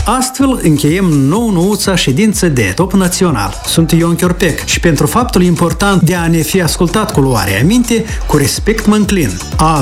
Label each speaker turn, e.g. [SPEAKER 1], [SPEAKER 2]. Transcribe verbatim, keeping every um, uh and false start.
[SPEAKER 1] Astfel încheiem nou-nouța ședință de top național. Sunt Ion Chiorpec și pentru faptul important de a ne fi ascultat cu luare aminte, cu respect mă înclin. A